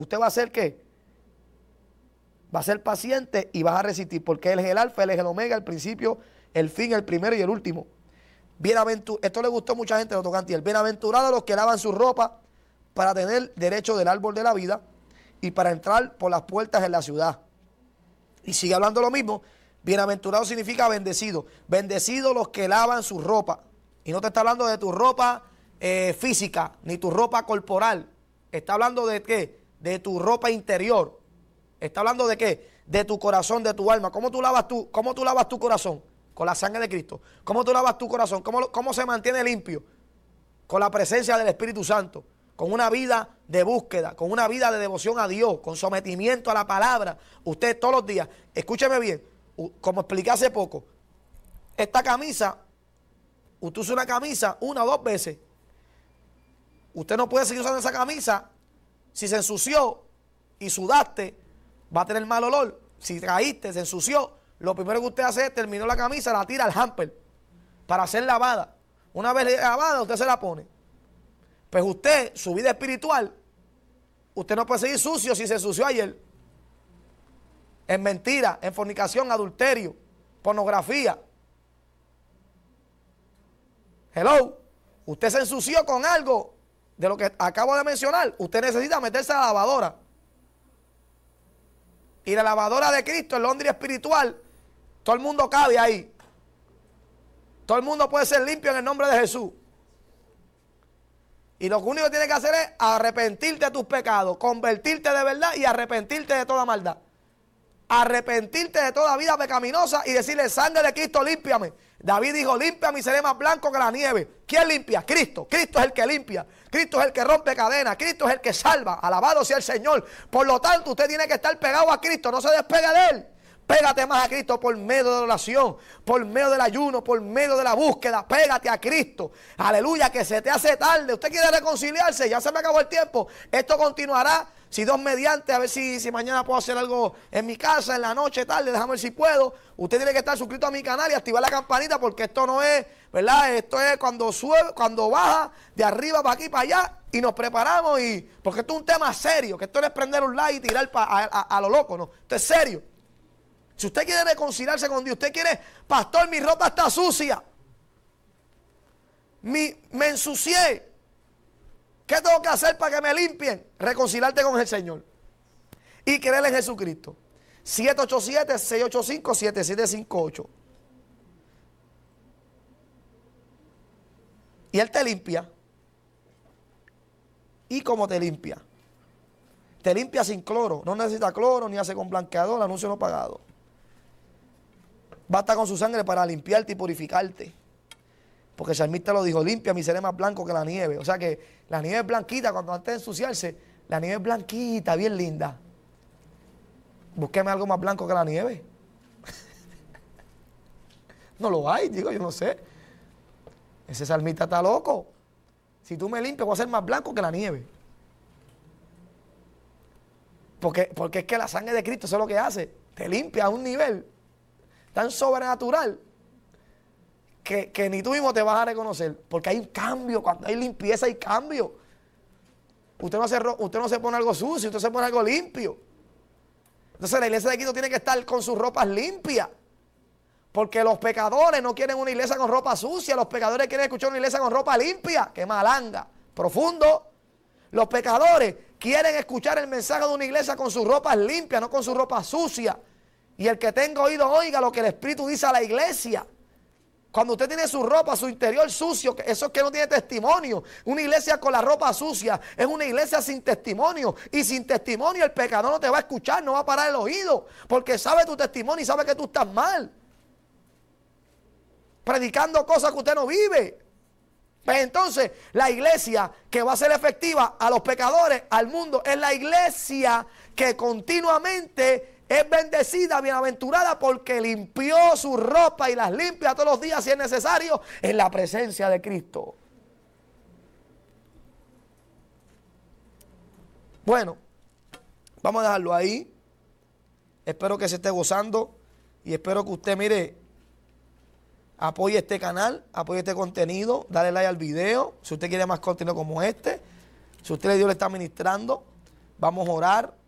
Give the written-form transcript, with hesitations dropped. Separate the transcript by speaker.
Speaker 1: Usted va a ser ¿qué? Va a ser paciente y vas a resistir, porque Él es el alfa, Él es el omega, el principio, el fin, el primero y el último. Esto le gustó a mucha gente, lo tocó antes. Bienaventurados los que lavan su ropa para tener derecho del árbol de la vida y para entrar por las puertas en la ciudad. Y sigue hablando lo mismo. Bienaventurado significa bendecido. Bendecidos los que lavan su ropa. Y no te está hablando de tu ropa física, ni tu ropa corporal. Está hablando de ¿qué? De tu ropa interior. Está hablando de ¿qué? De tu corazón, de tu alma. ¿Cómo tú lavas tu corazón? Con la sangre de Cristo. ¿Cómo tú lavas tu corazón? ¿Cómo se mantiene limpio? Con la presencia del Espíritu Santo. Con una vida de búsqueda, con una vida de devoción a Dios, con sometimiento a la palabra. Usted todos los días, escúcheme bien, como expliqué hace poco, esta camisa, usted usa una camisa 1 o 2 veces. Usted no puede seguir usando esa camisa. Si se ensució y sudaste, va a tener mal olor. Si caíste, se ensució, lo primero que usted hace es terminó la camisa, la tira al hamper para ser lavada. Una vez lavada, usted se la pone. Pues usted, su vida espiritual, usted no puede seguir sucio si se ensució ayer. En mentira, en fornicación, adulterio, pornografía. Hello. Usted se ensució con algo de lo que acabo de mencionar. Usted necesita meterse a la lavadora. Y la lavadora de Cristo, el Londres espiritual, todo el mundo cabe ahí. Todo el mundo puede ser limpio en el nombre de Jesús. Y lo único que tienes que hacer es arrepentirte de tus pecados, convertirte de verdad y arrepentirte de toda maldad. Arrepentirte de toda vida pecaminosa y decirle, sangre de Cristo, límpiame. David dijo, límpiame y seré más blanco que la nieve. ¿Quién limpia? Cristo. Cristo es el que limpia. Cristo es el que rompe cadenas. Cristo es el que salva. Alabado sea el Señor. Por lo tanto, usted tiene que estar pegado a Cristo. No se despegue de Él. Pégate más a Cristo por medio de la oración, por medio del ayuno, por medio de la búsqueda. Pégate a Cristo. Aleluya, que se te hace tarde. Usted quiere reconciliarse, ya se me acabó el tiempo. Esto continuará, si Dios mediante, a ver si mañana puedo hacer algo en mi casa, en la noche, tarde, déjame ver si puedo. Usted tiene que estar suscrito a mi canal y activar la campanita porque esto no es, ¿verdad? Esto es cuando sube, cuando baja, de arriba para aquí, para allá. Y nos preparamos porque esto es un tema serio, que esto no es prender un like y tirar a lo loco, no. Esto es serio. Si usted quiere reconciliarse con Dios, usted quiere, pastor, mi ropa está sucia. Me ensucié. ¿Qué tengo que hacer para que me limpien? Reconciliarte con el Señor. Y creer en Jesucristo. 787-685-7758. Y Él te limpia. ¿Y cómo te limpia? Te limpia sin cloro. No necesita cloro ni hace con blanqueador, anuncio no pagado. Basta con su sangre para limpiarte y purificarte. Porque el salmista lo dijo, limpia mi seré más blanco que la nieve. O sea que la nieve es blanquita, cuando antes de ensuciarse, la nieve es blanquita, bien linda. Búsqueme algo más blanco que la nieve. No lo hay, digo, yo no sé. Ese salmista está loco. Si tú me limpias, voy a ser más blanco que la nieve. Porque es que la sangre de Cristo, eso es lo que hace. Te limpia a un nivel tan sobrenatural que ni tú mismo te vas a reconocer. Porque hay un cambio, cuando hay limpieza hay cambio. Usted no se pone algo sucio, usted se pone algo limpio. Entonces la iglesia de Cristo tiene que estar con sus ropas limpias. Porque los pecadores no quieren una iglesia con ropa sucia. Los pecadores quieren escuchar una iglesia con ropa limpia. ¡Qué malanga! Profundo. Los pecadores quieren escuchar el mensaje de una iglesia con sus ropas limpias, no con su ropa sucia. Y el que tenga oído oiga lo que el Espíritu dice a la iglesia. Cuando usted tiene su ropa, su interior sucio, eso es que no tiene testimonio. Una iglesia con la ropa sucia es una iglesia sin testimonio. Y sin testimonio el pecador no te va a escuchar, no va a parar el oído. Porque sabe tu testimonio y sabe que tú estás mal. Predicando cosas que usted no vive. Pues entonces la iglesia que va a ser efectiva a los pecadores, al mundo, es la iglesia que continuamente es bendecida, bienaventurada, porque limpió su ropa y las limpia todos los días si es necesario en la presencia de Cristo. Bueno, vamos a dejarlo ahí. Espero que se esté gozando y espero que usted, mire, apoye este canal, apoye este contenido, dale like al video. Si usted quiere más contenido como este, si usted Dios le está ministrando, Vamos a orar